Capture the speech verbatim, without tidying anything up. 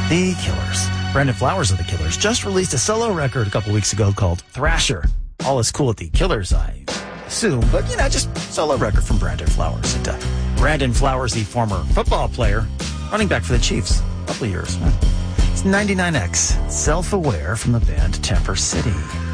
The Killers. Brandon Flowers of The Killers just released a solo record a couple weeks ago called Thrasher. All is cool at The Killers, I assume, but, you know, just solo record from Brandon Flowers. And, uh, Brandon Flowers, the former football player, running back for the Chiefs a couple of years. It's ninety-nine X, Self-Aware from the band Temper City.